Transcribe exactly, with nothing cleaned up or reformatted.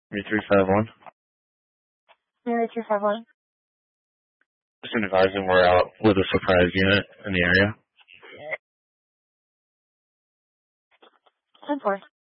three three five one. three three five one. Just advising we're out with a surprise unit in the area. ten four.